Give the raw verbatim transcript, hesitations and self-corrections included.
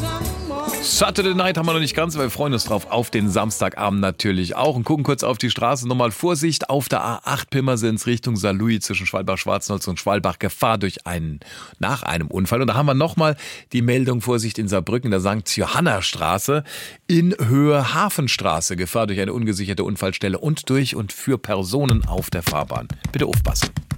Saturday Night haben wir noch nicht ganz, weil wir freuen uns drauf. Auf den Samstagabend natürlich auch. Und gucken kurz auf die Straße. Nochmal Vorsicht auf der A acht Pirmasens Richtung Saarlouis zwischen Schwalbach-Schwarzenholz und Schwalbach. Gefahr durch einen, nach einem Unfall. Und da haben wir nochmal die Meldung Vorsicht in Saarbrücken, der Sankt Johanna Straße in Höhe Hafenstraße. Gefahr durch eine ungesicherte Unfallstelle und durch und für Personen auf der Fahrbahn. Bitte aufpassen.